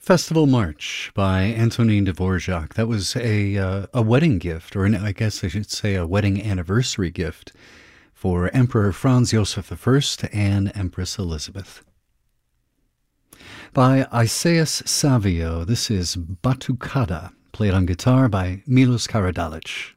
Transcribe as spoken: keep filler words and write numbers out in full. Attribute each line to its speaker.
Speaker 1: Festival March by Antonin Dvorak. That was a uh, a wedding gift, or an, I guess I should say a wedding anniversary gift for Emperor Franz Joseph the First and Empress Elizabeth. By Isaias Savio, this is Batucada, played on guitar by Milos Karadalic.